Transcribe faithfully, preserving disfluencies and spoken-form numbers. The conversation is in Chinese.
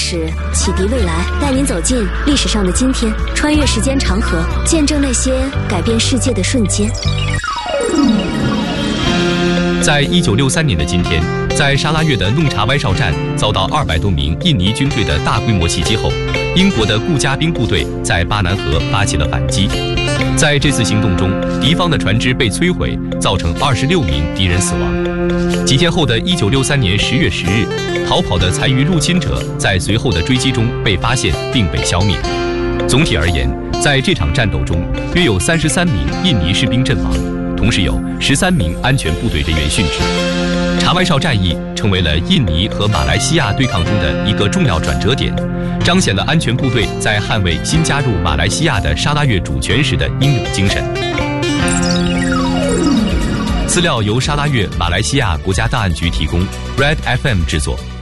史，启迪未来，带您走进历史上的今天，穿越时间长河，见证那些改变世界的瞬间。 在一九六三年的今天，在沙拉越的弄察歪哨站遭到二百多名印尼军队的大规模袭击后，英国的顾家兵部队在巴南河发起了反击。在这次行动中，敌方的船只被摧毁，造成二十六名敌人死亡。几天后的一九六三年十月十日，逃跑的残余入侵者在随后的追击中被发现并被消灭。总体而言，在这场战斗中，约有三十三名印尼士兵阵亡，同时有十三名安全部队人员殉职。察歪哨战役成为了印尼和马来西亚对抗中的一个重要转折点，彰显了安全部队在捍卫新加入马来西亚的沙拉越主权时的英勇精神。资料由沙拉越马来西亚国家档案局提供 ，Red F M 制作。